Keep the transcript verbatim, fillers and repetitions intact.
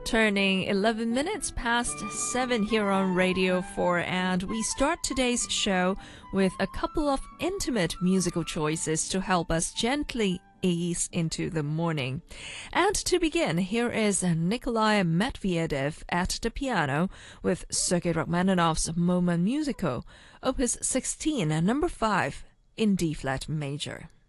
Turning eleven minutes past seven here on Radio four, and we start today's show with a couple of intimate musical choices to help us gently ease into the morning. And to begin, here is Nikolai Medvedev at the piano with Sergei Rachmaninoff's Moment Musical, Opus sixteen, number five in D-flat major.